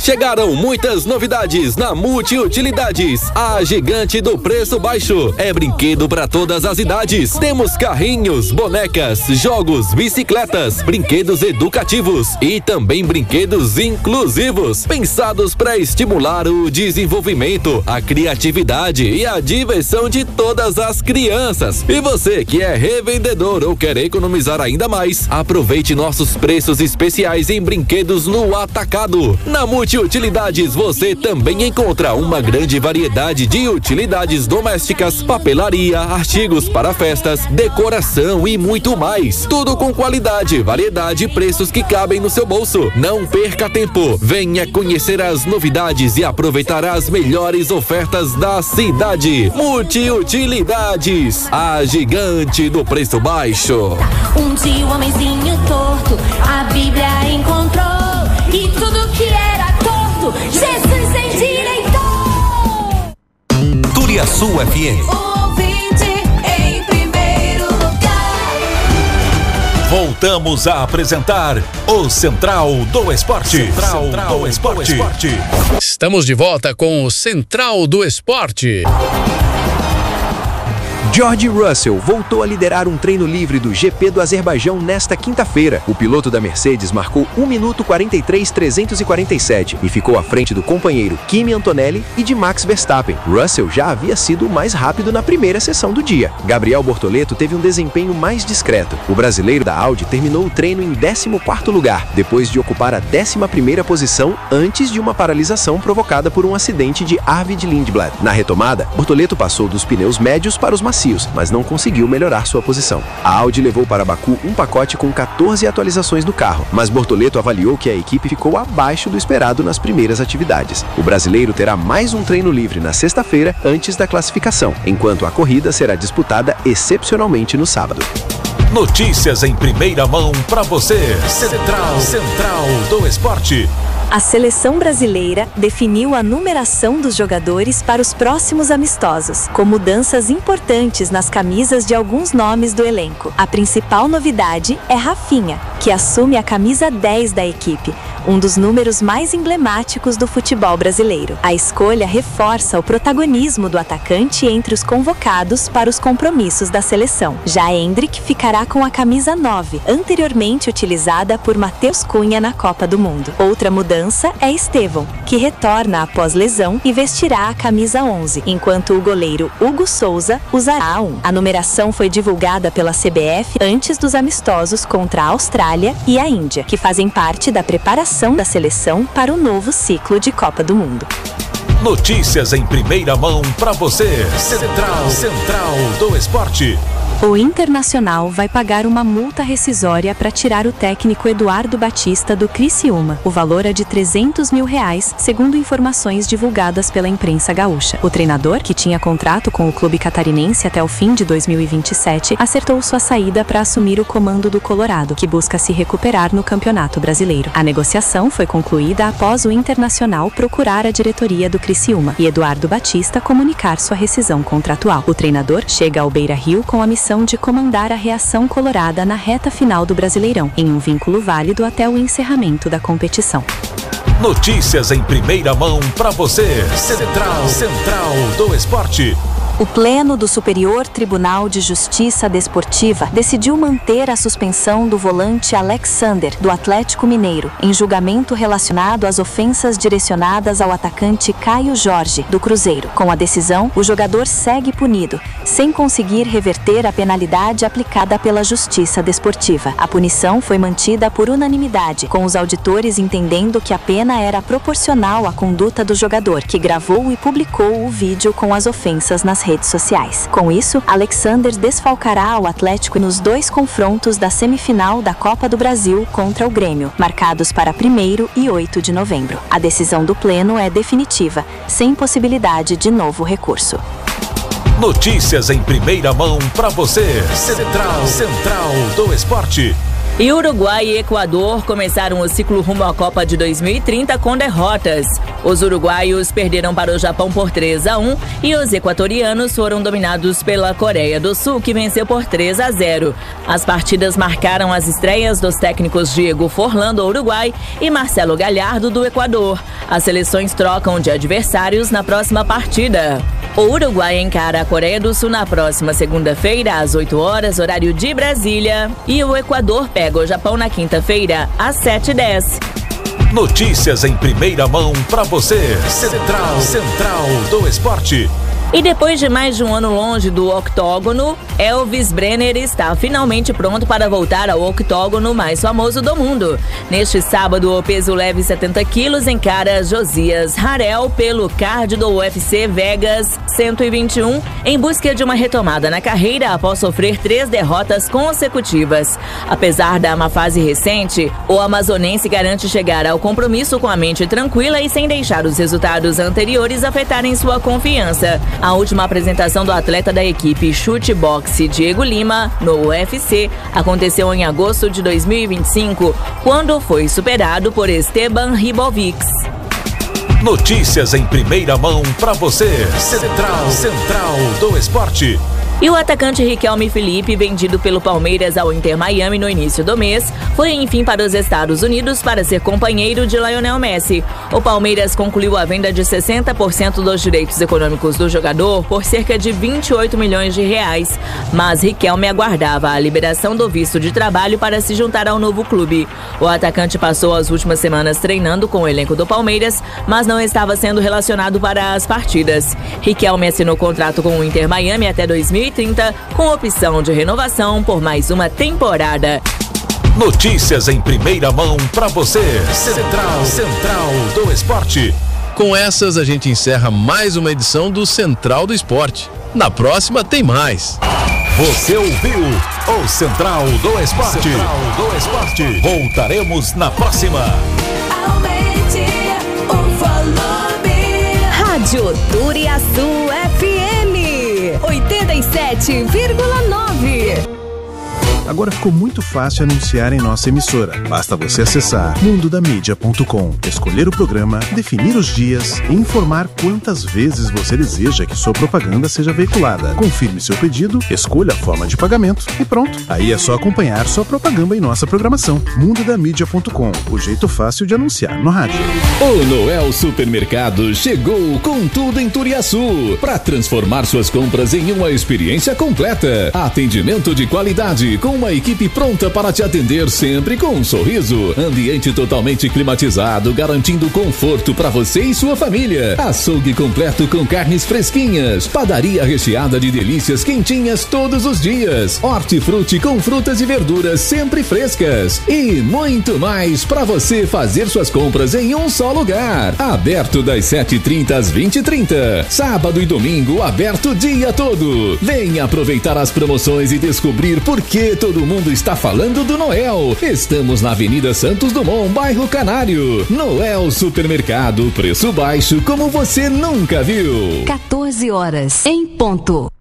Chegaram muitas novidades na Multiutilidades, a gigante do preço baixo. É brinquedo para todas as idades. Temos carrinhos, bonecas, jogos, bicicletas, brinquedos educativos e também brinquedos inclusivos, pensados para estimular o desenvolvimento, a criatividade e a diversão de todas as crianças. E você que é revendedor ou quer economizar ainda mais, aproveite nossos preços especiais em brinquedos no atacado. Na Multiutilidades você também encontra uma grande variedade de utilidades domésticas, papelaria, artigos para festas, decoração e muito mais. Tudo com qualidade, variedade e preços que cabem no seu bolso. Não perca tempo. Venha conhecer as novidades e aproveitar as melhores ofertas da cidade. Multiutilidades, a gigante do preço baixo. Um dia o homenzinho torto a Bíblia encontrou, e tudo que era torto Jesus endireitou. Turiaçu FM. Ouvinte em primeiro lugar. Voltamos a apresentar o Central do Esporte. Central do Esporte. Estamos de volta com o Central do Esporte. George Russell voltou a liderar um treino livre do GP do Azerbaijão nesta quinta-feira. O piloto da Mercedes marcou 1 minuto 43,347 e ficou à frente do companheiro Kimi Antonelli e de Max Verstappen. Russell já havia sido o mais rápido na primeira sessão do dia. Gabriel Bortoleto teve um desempenho mais discreto. O brasileiro da Audi terminou o treino em 14º lugar, depois de ocupar a 11ª posição antes de uma paralisação provocada por um acidente de Arvid Lindblad. Na retomada, Bortoleto passou dos pneus médios para os macios, mas não conseguiu melhorar sua posição. A Audi levou para Baku um pacote com 14 atualizações do carro, mas Bortoleto avaliou que a equipe ficou abaixo do esperado nas primeiras atividades. O brasileiro terá mais um treino livre na sexta-feira antes da classificação, enquanto a corrida será disputada excepcionalmente no sábado. Notícias em primeira mão para você. Central do Esporte. A seleção brasileira definiu a numeração dos jogadores para os próximos amistosos, com mudanças importantes nas camisas de alguns nomes do elenco. A principal novidade é Rafinha, que assume a camisa 10 da equipe, um dos números mais emblemáticos do futebol brasileiro. A escolha reforça o protagonismo do atacante entre os convocados para os compromissos da seleção. Já Endrick ficará com a camisa 9, anteriormente utilizada por Matheus Cunha na Copa do Mundo. Outra mudança é Estevão, que retorna após lesão e vestirá a camisa 11, enquanto o goleiro Hugo Souza usará a 1. A numeração foi divulgada pela CBF antes dos amistosos contra a Austrália e a Índia, que fazem parte da preparação da seleção para o novo ciclo de Copa do Mundo. Notícias em primeira mão para você. Central do Esporte. O Internacional vai pagar uma multa rescisória para tirar o técnico Eduardo Batista do Criciúma. O valor é de R$300 mil, segundo informações divulgadas pela imprensa gaúcha. O treinador, que tinha contrato com o clube catarinense até o fim de 2027, acertou sua saída para assumir o comando do Colorado, que busca se recuperar no Campeonato Brasileiro. A negociação foi concluída após o Internacional procurar a diretoria do Criciúma e Eduardo Batista comunicar sua rescisão contratual. O treinador chega ao Beira-Rio com a missão de comandar a reação colorada na reta final do Brasileirão, em um vínculo válido até o encerramento da competição. Notícias em primeira mão para você. Central do Esporte. O Pleno do Superior Tribunal de Justiça Desportiva decidiu manter a suspensão do volante Alexander, do Atlético Mineiro, em julgamento relacionado às ofensas direcionadas ao atacante Caio Jorge, do Cruzeiro. Com a decisão, o jogador segue punido, sem conseguir reverter a penalidade aplicada pela Justiça Desportiva. A punição foi mantida por unanimidade, com os auditores entendendo que a pena era proporcional à conduta do jogador, que gravou e publicou o vídeo com as ofensas nas redes sociais. Com isso, Alexander desfalcará o Atlético nos 2 confrontos da semifinal da Copa do Brasil contra o Grêmio, marcados para 1º e 8 de novembro. A decisão do Pleno é definitiva, sem possibilidade de novo recurso. Notícias em primeira mão para você. Central do Esporte. E Uruguai e Equador começaram o ciclo rumo à Copa de 2030 com derrotas. Os uruguaios perderam para o Japão por 3-1 e os equatorianos foram dominados pela Coreia do Sul, que venceu por 3-0. As partidas marcaram as estreias dos técnicos Diego Forlán do Uruguai e Marcelo Gallardo do Equador. As seleções trocam de adversários na próxima partida. O Uruguai encara a Coreia do Sul na próxima segunda-feira, às 8 horas, horário de Brasília. E o Equador pega o Japão na quinta-feira, às 7h10. Notícias em primeira mão para você. Central do Esporte. E depois de mais de um ano longe do octógono, Elvis Brenner está finalmente pronto para voltar ao octógono mais famoso do mundo. Neste sábado, o peso leve 70 quilos encara Josias Harel pelo card do UFC Vegas 121 em busca de uma retomada na carreira após sofrer 3 derrotas consecutivas. Apesar da má fase recente, o amazonense garante chegar ao compromisso com a mente tranquila e sem deixar os resultados anteriores afetarem sua confiança. A última apresentação do atleta da equipe Chute Boxe Diego Lima no UFC aconteceu em agosto de 2025, quando foi superado por Esteban Ribovics. Notícias em primeira mão para você. Central do Esporte. E o atacante Riquelme Felipe, vendido pelo Palmeiras ao Inter Miami no início do mês, foi enfim para os Estados Unidos para ser companheiro de Lionel Messi. O Palmeiras concluiu a venda de 60% dos direitos econômicos do jogador por cerca de 28 milhões de reais. Mas Riquelme aguardava a liberação do visto de trabalho para se juntar ao novo clube. O atacante passou as últimas semanas treinando com o elenco do Palmeiras, mas não estava sendo relacionado para as partidas. Riquelme assinou contrato com o Inter Miami até 2030, com opção de renovação por mais uma temporada. Notícias em primeira mão para você. Central do Esporte. Com essas, a gente encerra mais uma edição do Central do Esporte. Na próxima tem mais. Você ouviu o Central do Esporte. Voltaremos na próxima. Aumente o volume. Rádio Turiaçu FM 87,9. Agora ficou muito fácil anunciar em nossa emissora. Basta você acessar mundodamídia.com, escolher o programa, definir os dias e informar quantas vezes você deseja que sua propaganda seja veiculada. Confirme seu pedido, escolha a forma de pagamento e pronto. Aí é só acompanhar sua propaganda em nossa programação. mundodamídia.com, o jeito fácil de anunciar no rádio. O Noel Supermercado chegou com tudo em Turiaçu para transformar suas compras em uma experiência completa. Atendimento de qualidade com uma equipe pronta para te atender sempre com um sorriso. Ambiente totalmente climatizado, garantindo conforto para você e sua família. Açougue completo com carnes fresquinhas. Padaria recheada de delícias quentinhas todos os dias. Hortifruti com frutas e verduras sempre frescas. E muito mais para você fazer suas compras em um só lugar. Aberto das 7h30 às 20h30. Sábado e domingo aberto o dia todo. Venha aproveitar as promoções e descobrir por que todo mundo está falando do Noel. Estamos na Avenida Santos Dumont, bairro Canário. Noel Supermercado, preço baixo como você nunca viu. 14 horas em ponto.